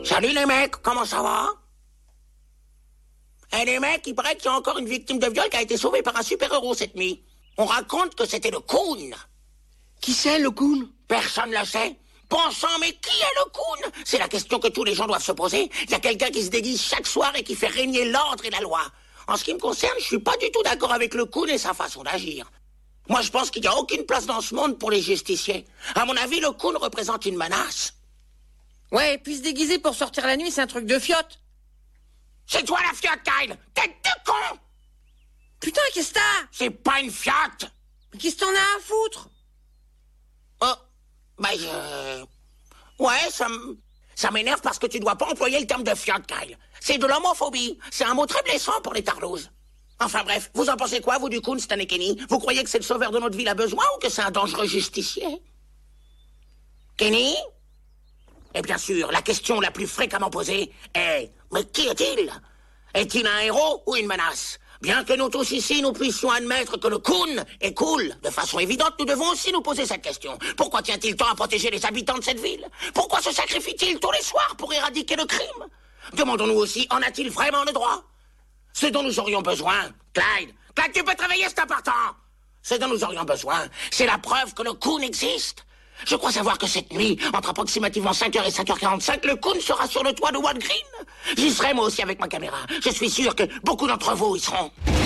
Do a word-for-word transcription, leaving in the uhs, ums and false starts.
Salut les mecs, comment ça va? Eh les mecs, il paraît qu'il y a encore une victime de viol qui a été sauvée par un super-héros cette nuit. On raconte que c'était le Coon. Qui c'est, le Coon? Personne ne le sait. Pensant, mais qui est le Coon? C'est la question que tous les gens doivent se poser. Il y a quelqu'un qui se déguise chaque soir et qui fait régner l'ordre et la loi. En ce qui me concerne, je suis pas du tout d'accord avec le Coon et sa façon d'agir. Moi, je pense qu'il n'y a aucune place dans ce monde pour les justiciers. À mon avis, le Coon représente une menace. Ouais, et puis se déguiser pour sortir la nuit, c'est un truc de fiotte. C'est toi la fiotte, Kyle! Tête de con! Putain, qu'est-ce que t'as? C'est pas une fiotte! Mais qu'est-ce que t'en as à foutre? Oh, bah je... Ouais, ça m... ça m'énerve parce que tu dois pas employer le terme de fiotte, Kyle. C'est de l'homophobie. C'est un mot très blessant pour les tarlouses. Enfin bref, vous en pensez quoi, vous, du Coon, Stan et Kenny? Vous croyez que c'est le sauveur de notre ville à besoin ou que c'est un dangereux justicier? Kenny? Et bien sûr, la question la plus fréquemment posée est... Mais qui est-il? Est-il un héros ou une menace? Bien que nous tous ici, nous puissions admettre que le Coon est cool, de façon évidente, nous devons aussi nous poser cette question. Pourquoi tient-il tant à protéger les habitants de cette ville? Pourquoi se sacrifie-t-il tous les soirs pour éradiquer le crime? Demandons-nous aussi, en a-t-il vraiment le droit? Ce dont nous aurions besoin, Clyde, Clyde, tu peux te réveiller, c'est important. Ce dont nous aurions besoin, c'est la preuve que le Coon existe. Je crois savoir que cette nuit, entre approximativement cinq heures et cinq heures quarante-cinq, le Coon sera sur le toit de One Green. J'y serai moi aussi avec ma caméra. Je suis sûr que beaucoup d'entre vous y seront.